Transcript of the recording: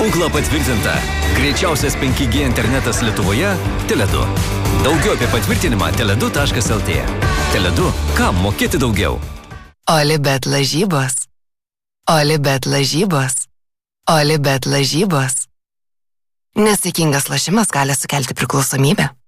Google patvirtinta. Greičiausias 5G internetas Lietuvoje – Tele2. Daugiau apie patvirtinimą tele2.lt. Tele2. Kam mokėti daugiau? Olibet lažybos. Olibet lažybos. Olibet lažybos. Nesaikingas lošimas gali sukelti priklausomybę.